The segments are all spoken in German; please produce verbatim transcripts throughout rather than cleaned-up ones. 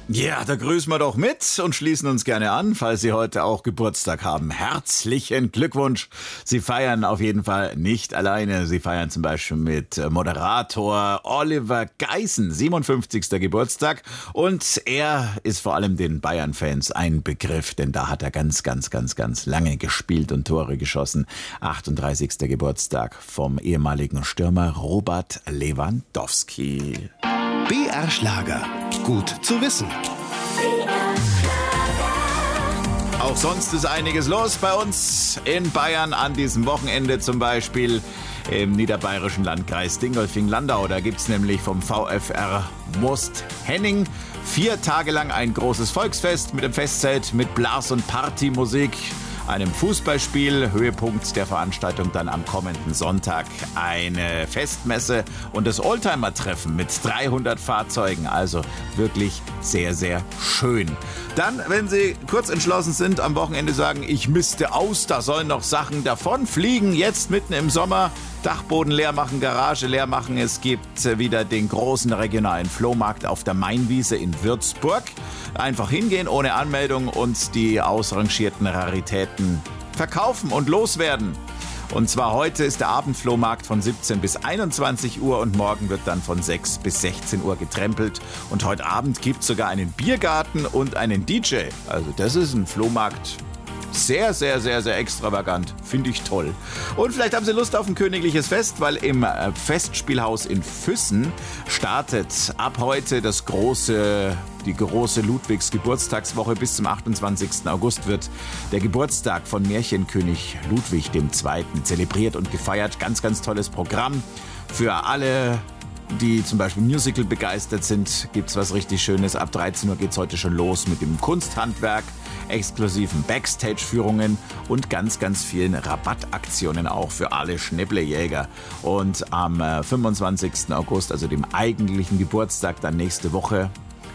Ja, da grüßen wir doch mit und schließen uns gerne an, falls Sie heute auch Geburtstag haben. Herzlichen Glückwunsch. Sie feiern auf jeden Fall nicht alleine. Sie feiern zum Beispiel mit Moderator Oliver Geißen, siebenundfünfzigsten Geburtstag. Und er ist vor allem den Bayern-Fans ein Begriff, denn da hat er ganz, ganz, ganz, ganz lange gespielt und Tore geschossen. achtunddreißigsten Geburtstag vom ehemaligen Stürmer Robert Lewandowski. B R Schlager. Gut zu wissen. Auch sonst ist einiges los bei uns in Bayern an diesem Wochenende, zum Beispiel im niederbayerischen Landkreis Dingolfing-Landau. Da gibt es nämlich vom VfR Most Henning vier Tage lang ein großes Volksfest mit dem Festzelt, mit Blas- und Partymusik, einem Fußballspiel. Höhepunkt der Veranstaltung dann am kommenden Sonntag eine Festmesse und das Oldtimer-Treffen mit dreihundert Fahrzeugen. Also wirklich sehr, sehr schön. Dann, wenn Sie kurz entschlossen sind, am Wochenende sagen, ich misste aus, da sollen noch Sachen davonfliegen, jetzt mitten im Sommer, Dachboden leer machen, Garage leer machen. Es gibt wieder den großen regionalen Flohmarkt auf der Mainwiese in Würzburg. Einfach hingehen ohne Anmeldung und die ausrangierten Raritäten verkaufen und loswerden. Und zwar heute ist der Abendflohmarkt von siebzehn bis einundzwanzig Uhr und morgen wird dann von sechs bis sechzehn Uhr getrempelt. Und heute Abend gibt es sogar einen Biergarten und einen D J. Also das ist ein Flohmarkt. Sehr, sehr, sehr, sehr extravagant. Finde ich toll. Und vielleicht haben Sie Lust auf ein königliches Fest, weil im Festspielhaus in Füssen startet ab heute das große, die große Ludwigs Geburtstagswoche. Bis zum achtundzwanzigsten August wird der Geburtstag von Märchenkönig Ludwig der Zweite zelebriert und gefeiert. Ganz, ganz tolles Programm für alle, die zum Beispiel Musical begeistert sind. Gibt's was richtig Schönes. Ab dreizehn Uhr geht's heute schon los mit dem Kunsthandwerk, exklusiven Backstage-Führungen und ganz, ganz vielen Rabattaktionen auch für alle Schnäpplejäger. Und am fünfundzwanzigsten August, also dem eigentlichen Geburtstag, dann nächste Woche,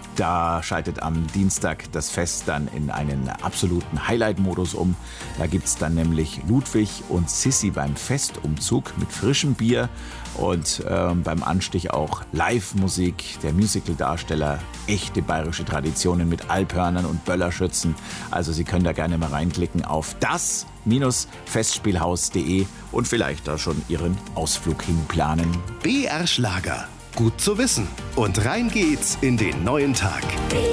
da schaltet am Dienstag das Fest dann in einen absoluten Highlight-Modus um. Da gibt es dann nämlich Ludwig und Sissi beim Festumzug mit frischem Bier und äh, beim Anstich auch Live-Musik der Musical-Darsteller, echte bayerische Traditionen mit Alphörnern und Böllerschützen. Also Sie können da gerne mal reinklicken auf das Festspielhaus punkt de und vielleicht da schon Ihren Ausflug hinplanen. B R Schlager. Gut zu wissen. Und rein geht's in den neuen Tag.